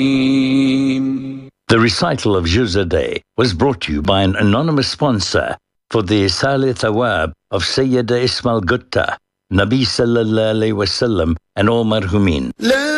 The recital of Juz a Day was brought to you by an anonymous sponsor for the Isali Thawab of Sayyida Ismail Gutta, Nabi Sallallahu Alaihi Wasallam and all marhumin.